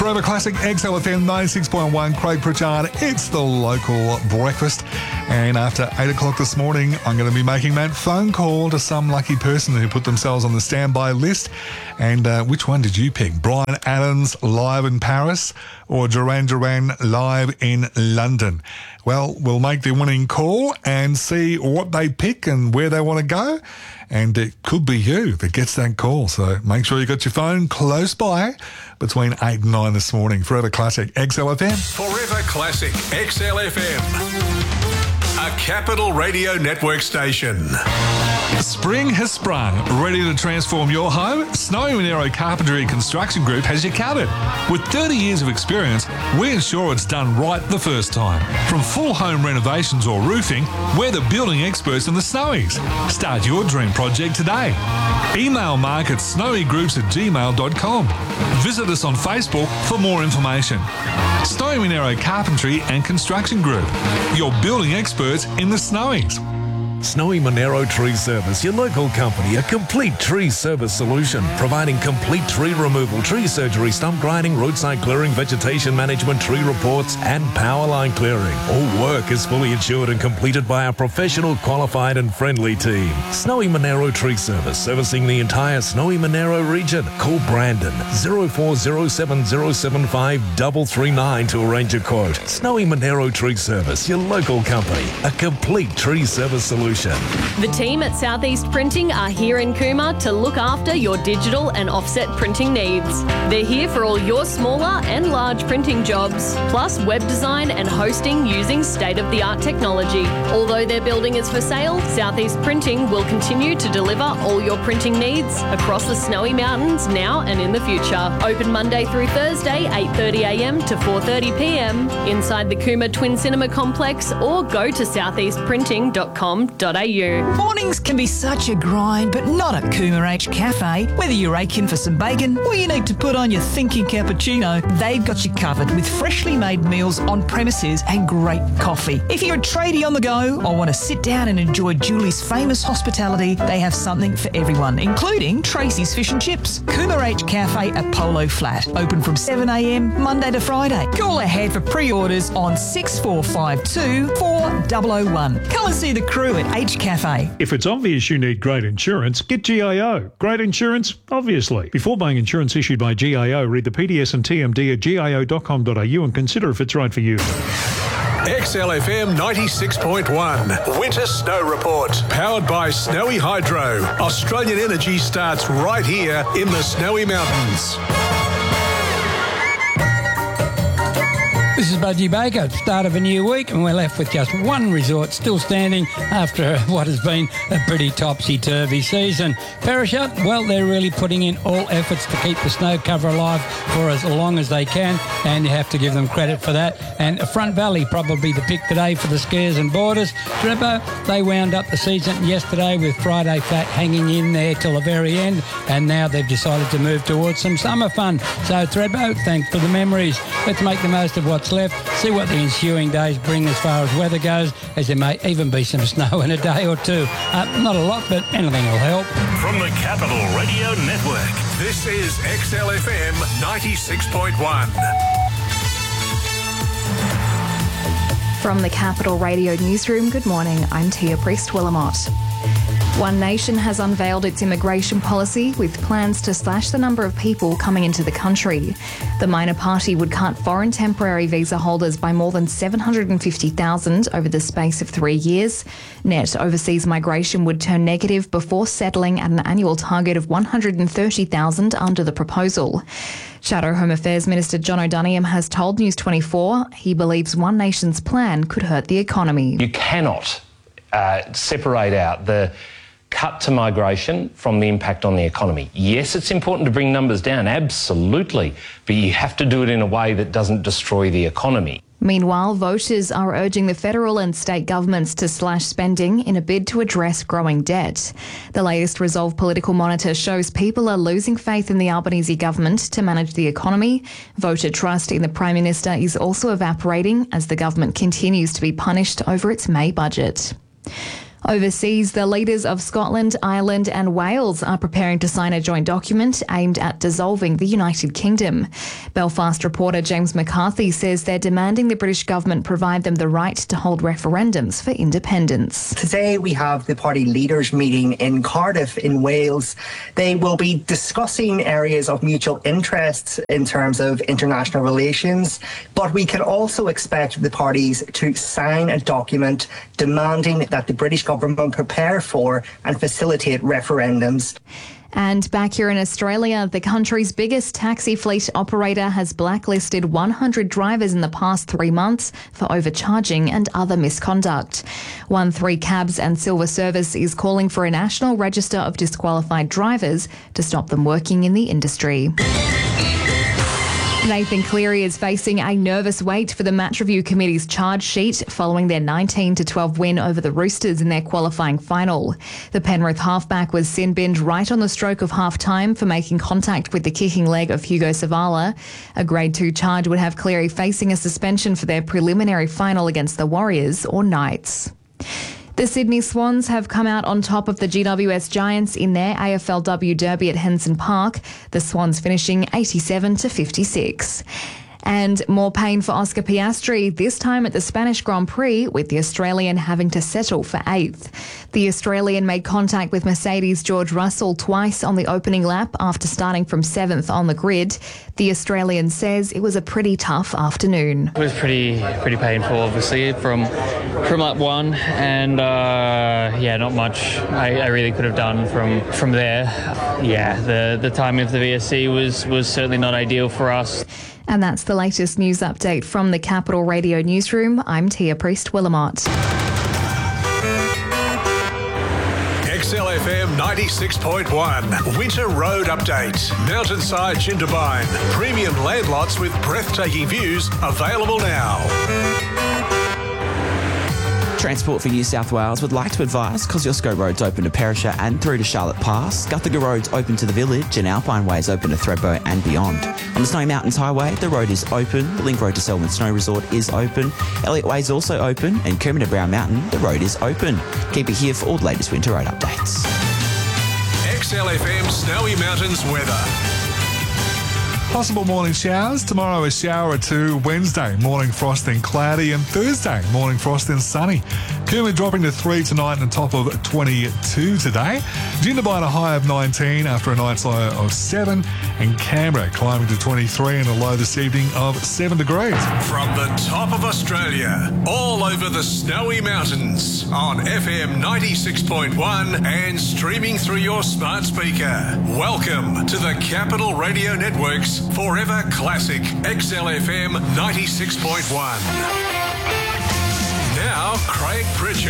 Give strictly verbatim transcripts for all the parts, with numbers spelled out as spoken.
Forever Classic, X L F M ninety-six point one, Craig Pritchard. It's the local breakfast. And after eight o'clock this morning, I'm going to be making that phone call to some lucky person who put themselves on the standby list. And uh, which one did you pick? Brian Adams live in Paris or Duran Duran live in London? Well, we'll make the winning call and see what they pick and where they want to go. And it could be you that gets that call. So make sure you got your phone close by between eight and nine this morning. Forever Classic, X L F M. Forever Classic, X L F M. A Capital Radio Network station. Spring has sprung. Ready to transform your home? Snowy Monero Carpentry and Construction Group has you covered. With thirty years of experience, we ensure it's done right the first time. From full home renovations or roofing, we're the building experts in the Snowies. Start your dream project today. Email mark at snowygroups at gmail dot com. Visit us on Facebook for more information. Snowy Monero Carpentry and Construction Group, your building experts in the Snowies. Snowy Monero Tree Service, your local company, a complete tree service solution, providing complete tree removal, tree surgery, stump grinding, roadside clearing, vegetation management, tree reports, and power line clearing. All work is fully insured and completed by our professional, qualified, and friendly team. Snowy Monero Tree Service, servicing the entire Snowy Monero region. Call Brandon zero four zero seven zero seven five three three nine to arrange a quote. Snowy Monero Tree Service, your local company, a complete tree service solution. The team at Southeast Printing are here in Cooma to look after your digital and offset printing needs. They're here for all your smaller and large printing jobs, plus web design and hosting using state-of-the-art technology. Although their building is for sale, Southeast Printing will continue to deliver all your printing needs across the Snowy Mountains now and in the future. Open Monday through Thursday, eight thirty a m to four thirty p m inside the Cooma Twin Cinema Complex, or go to southeast printing dot com dot a u. Mornings can be such a grind, but not at Cooma H Cafe. Whether you're aching for some bacon or you need to put on your thinking cappuccino, they've got you covered with freshly made meals on premises and great coffee. If you're a tradie on the go or want to sit down and enjoy Julie's famous hospitality, they have something for everyone, including Tracy's Fish and Chips. Cooma H Cafe at Polo Flat, open from seven a m Monday to Friday. Call ahead for pre-orders on six four five two, four zero zero one. Come and see the crew at H Cafe. If it's obvious you need great insurance, get G A O. Great insurance, obviously. Before buying insurance issued by G A O, read the P D S and T M D at G A O dot com dot a u and consider if it's right for you. X L F M ninety-six point one, Winter Snow Report. Powered by Snowy Hydro. Australian energy starts right here in the Snowy Mountains. This is Budgie Baker, start of a new week, and we're left with just one resort still standing after what has been a pretty topsy-turvy season. Perisher, well, they're really putting in all efforts to keep the snow cover alive for as long as they can, and you have to give them credit for that. And Front Valley, probably the pick today for the skiers and boarders. Thredbo, they wound up the season yesterday with Friday Flat hanging in there till the very end, and now they've decided to move towards some summer fun. So Thredbo, thanks for the memories. Let's make the most of what's left, see what the ensuing days bring as far as weather goes, as there may even be some snow in a day or two. Uh, not a lot, but anything will help. From the Capital Radio Network, this is X L F M ninety-six point one. From the Capital Radio Newsroom, good morning, I'm Tia Priest-Willamot. One Nation has unveiled its immigration policy with plans to slash the number of people coming into the country. The minor party would cut foreign temporary visa holders by more than seven hundred fifty thousand over the space of three years. Net overseas migration would turn negative before settling at an annual target of one hundred thirty thousand under the proposal. Shadow Home Affairs Minister John O'Donnell has told News twenty-four he believes One Nation's plan could hurt the economy. You cannot uh, separate out the cut to migration from the impact on the economy. Yes, it's important to bring numbers down, absolutely, but you have to do it in a way that doesn't destroy the economy. Meanwhile, voters are urging the federal and state governments to slash spending in a bid to address growing debt. The latest Resolve Political Monitor shows people are losing faith in the Albanese government to manage the economy. Voter trust in the Prime Minister is also evaporating as the government continues to be punished over its May budget. Overseas, the leaders of Scotland, Ireland and Wales are preparing to sign a joint document aimed at dissolving the United Kingdom. Belfast reporter James McCarthy says they're demanding the British government provide them the right to hold referendums for independence. Today we have the party leaders meeting in Cardiff in Wales. They will be discussing areas of mutual interest in terms of international relations, but we can also expect the parties to sign a document demanding that the British government government prepare for and facilitate referendums. And back here in Australia, the country's biggest taxi fleet operator has blacklisted one hundred drivers in the past three months for overcharging and other misconduct. One three Cabs and Silver Service is calling for a national register of disqualified drivers to stop them working in the industry. Nathan Cleary is facing a nervous wait for the Match Review Committee's charge sheet following their nineteen to twelve win over the Roosters in their qualifying final. The Penrith halfback was sin-binned right on the stroke of half-time for making contact with the kicking leg of Hugo Savala. A Grade two charge would have Cleary facing a suspension for their preliminary final against the Warriors or Knights. The Sydney Swans have come out on top of the G W S Giants in their A F L W Derby at Henson Park, the Swans finishing eighty-seven to fifty-six. And more pain for Oscar Piastri, this time at the Spanish Grand Prix, with the Australian having to settle for eighth. The Australian made contact with Mercedes' George Russell twice on the opening lap after starting from seventh on the grid. The Australian says it was a pretty tough afternoon. It was pretty pretty painful, obviously, from from lap one, and uh, yeah, not much I, I really could have done from from there. Yeah, the the timing of the V S C was was certainly not ideal for us. And that's the latest news update from the Capital Radio Newsroom. I'm Tia Priest-Willamot. X L F M ninety-six point one, Winter Road Update. Mountainside Jindabyne. Premium land lots with breathtaking views available now. Transport for New South Wales would like to advise Kosciuszko Road's open to Perisher and through to Charlotte Pass, Guthaga Road's open to the village and Alpine Way's open to Thredbo and beyond. On the Snowy Mountains Highway, the road is open, the Link Road to Selwyn Snow Resort is open, Elliott Way is also open, and Kerman to Brown Mountain, the road is open. Keep it here for all the latest winter road updates. X L F M Snowy Mountains weather. Possible morning showers. Tomorrow a shower or two. Wednesday, morning frost and cloudy. And Thursday, morning frost and sunny. Cooma dropping to three tonight and a top of twenty-two today. Jindabyne a high of nineteen after a night's low of seven. And Canberra climbing to twenty-three and a low this evening of seven degrees. From the top of Australia, all over the Snowy Mountains, on F M ninety-six point one and streaming through your smart speaker. Welcome to the Capital Radio Network's Forever Classic X L F M ninety-six point one. Now, Craig Pritchard.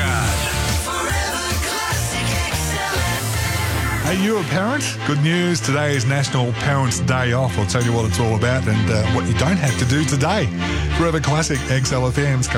Are you a parent? Good news. Today is National Parents' Day Off. I'll tell you what it's all about and uh, what you don't have to do today. Forever Classic X L F M's